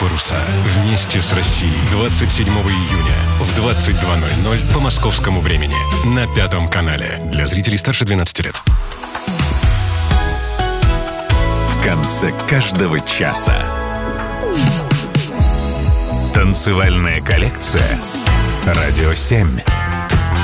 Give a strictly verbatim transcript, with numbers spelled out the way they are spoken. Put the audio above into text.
паруса вместе с Россией. двадцать седьмого июня в двадцать два ноль ноль по московскому времени на Пятом канале. Для зрителей старше двенадцати лет. В конце каждого часа танцевальная коллекция «Радио семь».